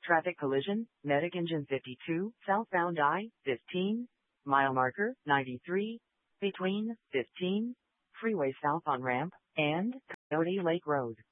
Traffic collision, Medic engine 52, southbound I-15, mile marker 93, between 15, freeway south on ramp, and Coyote Lake Road.